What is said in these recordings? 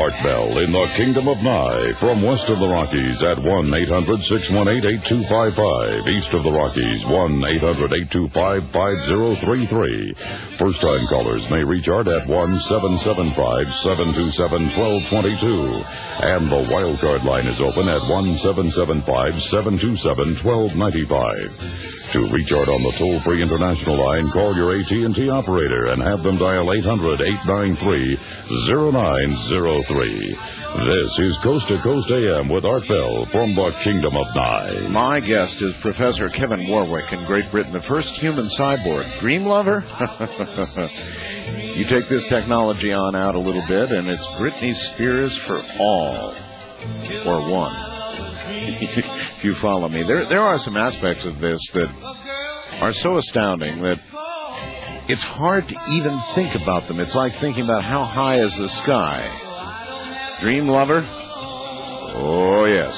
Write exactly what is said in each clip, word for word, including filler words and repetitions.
Art Bell in the Kingdom of Nye. From west of the Rockies at one eight hundred six one eight eight two five five. East of the Rockies, one eight hundred eight two five five zero three three. First-time callers may reach Art at one seven seven five seven two seven one two two two. And the wildcard line is open at one seven seven five seven two seven one two nine five. To reach Art on the toll-free international line, call your A T and T operator and have them dial eight hundred eight nine three zero nine zero three. This is Coast to Coast A M with Art Bell from the Kingdom of Nye. My guest is Professor Kevin Warwick in Great Britain, the first human cyborg. Dream lover? You take this technology on out a little bit, and it's Britney Spears for all. Or one. If you follow me. There, there are some aspects of this that are so astounding that it's hard to even think about them. It's like thinking about how high is the sky. Dream lover? Oh, yes.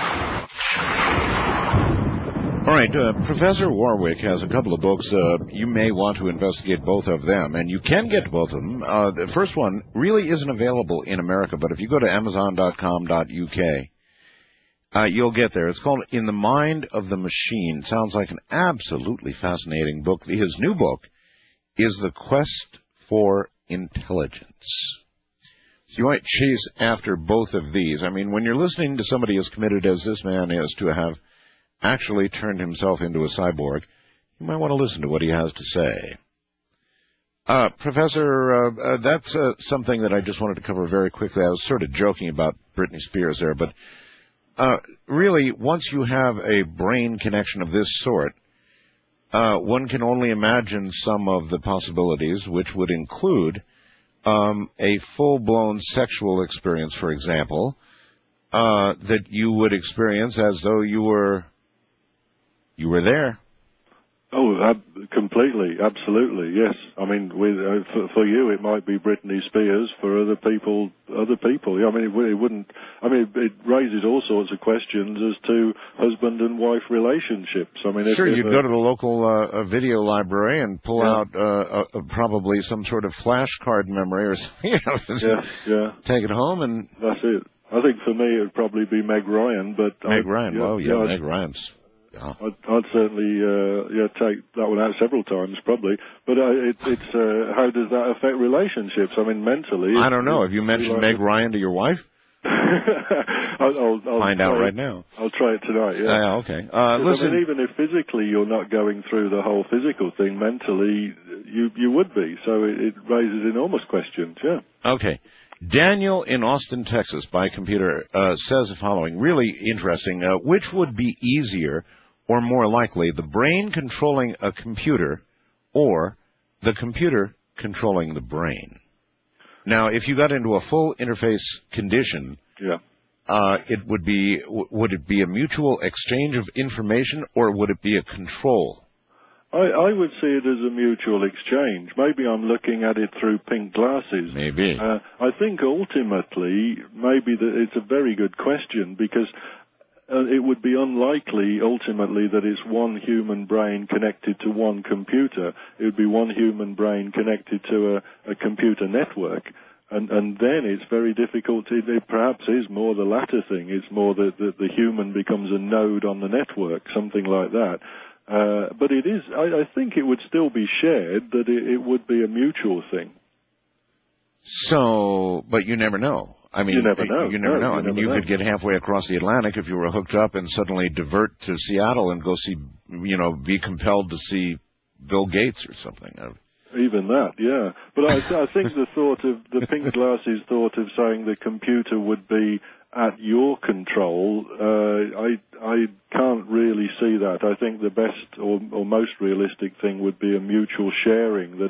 All right, uh, Professor Warwick has a couple of books. Uh, you may want to investigate both of them, and you can get both of them. Uh, the first one really isn't available in America, but if you go to amazon dot com dot U K, uh, you'll get there. It's called In the Mind of the Machine. Sounds like an absolutely fascinating book. His new book is The Quest for Intelligence. So you might chase after both of these. I mean, when you're listening to somebody as committed as this man is to have actually turned himself into a cyborg, you might want to listen to what he has to say. Uh, Professor, uh, uh, that's uh, something that I just wanted to cover very quickly. I was sort of joking about Britney Spears there, but uh, really, once you have a brain connection of this sort, uh, one can only imagine some of the possibilities, which would include um, a full-blown sexual experience, for example, uh, that you would experience as though you were You were there. Oh, ab- completely, absolutely, yes. I mean, with, uh, for, for you, it might be Britney Spears. For other people, other people. I mean, it, it wouldn't. I mean, it raises all sorts of questions as to husband and wife relationships. I mean, sure, if, you'd if, go to the local uh, video library and pull yeah. out uh, uh, probably some sort of flashcard memory or something. You know, yeah, yeah. Take it home and. That's it. I think for me, it would probably be Meg Ryan, but Meg I, Ryan. Yeah, oh, yeah, yeah Meg Ryan's. Yeah. I'd, I'd certainly uh, yeah take that one out several times, probably. But uh, it, it's uh, how does that affect relationships? I mean, mentally. I don't know. Have you mentioned like Meg Ryan to your wife? I'll, I'll, I'll Find out right now. I'll try it tonight. Yeah. Uh, okay. Uh, listen. I mean, even if physically you're not going through the whole physical thing, mentally you you would be. So it, it raises enormous questions. Yeah. Okay. Daniel in Austin, Texas, by computer, uh, says the following. Really interesting. Uh, which would be easier or more likely, the brain controlling a computer or the computer controlling the brain? Now, if you got into a full interface condition, yeah. uh, it would be, w- would it be a mutual exchange of information or would it be a control? I, I would see it as a mutual exchange. Maybe I'm looking at it through pink glasses. Maybe. Uh, I think ultimately, maybe that it's a very good question because Uh, it would be unlikely, ultimately, that it's one human brain connected to one computer. It would be one human brain connected to a, a computer network. And, and then it's very difficult. It, it perhaps is more the latter thing. It's more that the, the human becomes a node on the network, something like that. Uh, but it is, I, I think it would still be shared, that it, it would be a mutual thing. So, but you never know. I mean, you never know. You never no, know. You I mean, never you know. could get halfway across the Atlantic if you were hooked up and suddenly divert to Seattle and go see, you know, be compelled to see Bill Gates or something. Even that, yeah. But I, I think the thought of, the pink glasses thought of saying the computer would be at your control, uh, I, I can't really see that. I think the best or, or most realistic thing would be a mutual sharing, that